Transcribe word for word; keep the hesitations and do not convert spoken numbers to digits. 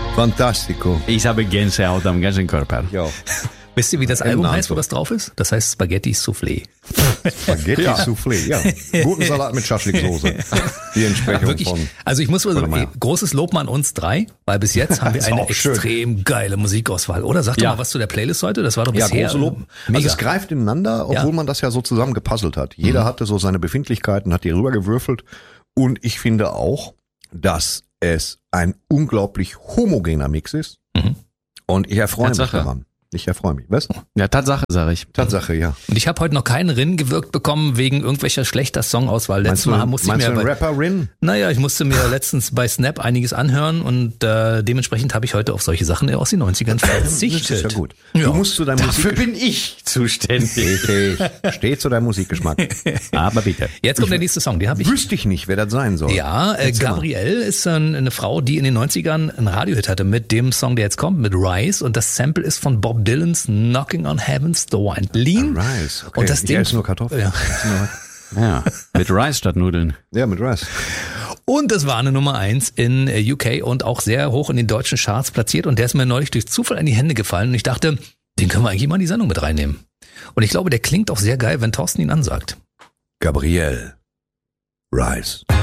Fantastico. Ich habe Gänsehaut am ganzen Körper. Ja. Wisst ihr, wie das Im Album Namen heißt, wo so. das drauf ist? Das heißt Spaghetti Soufflé. Spaghetti Ja. Soufflé, ja. Guten Salat mit Schaschliksoße. Die Entsprechung Wirklich, von... also ich muss mal Warte sagen, mal. großes Lob mal an uns drei, weil bis jetzt haben wir Ist eine auch schön. extrem geile Musikauswahl, oder? Sag doch Ja. mal was zu der Playlist heute, das war doch Ja, bisher große Lob. mega. Also es greift ineinander, obwohl Ja. man das ja so zusammen gepuzzelt hat. Jeder hatte so seine Befindlichkeiten, hat die rübergewürfelt. Und ich finde auch, dass es ein unglaublich homogener Mix ist. Mhm. Und ich erfreue mich Tatsache. daran. Ich erfreue mich. Was? Ja, Tatsache, sage ich. Tatsache, ja. Und ich habe heute noch keinen Rin gewirkt bekommen wegen irgendwelcher schlechter Songauswahl. Letztes Mal musste ich meinst mir du einen bei, Rapper Rin? naja, ich musste mir letztens bei Snap einiges anhören und äh, dementsprechend habe ich heute auf solche Sachen aus den neunzigern verzichtet. Das ist ja gut. Ja. Du musst zu deinem Dafür Musik... bin ich zuständig. Richtig. Steh zu deinem Musikgeschmack. Aber bitte. Jetzt kommt der nächste Song, den habe ich. Wüsste ich nicht, wer das sein soll. Ja, äh, Erzähl mal. Gabrielle ist äh, eine Frau, die in den neunzigern einen Radiohit hatte mit dem Song, der jetzt kommt, mit Rise. Und das Sample ist von Bob Dylans Knocking on Heaven's Door. Ein Lean. Rice, okay. Und das Ich Ding, esse nur Kartoffeln. Ja. Ja, mit Reis statt Nudeln. Ja, mit Rice. Und das war eine Nummer eins in äh, U K und auch sehr hoch in den deutschen Charts platziert. Und der ist mir neulich durch Zufall in die Hände gefallen. Und ich dachte, den können wir eigentlich mal in die Sendung mit reinnehmen. Und ich glaube, der klingt auch sehr geil, wenn Thorsten ihn ansagt. Gabrielle. Rice.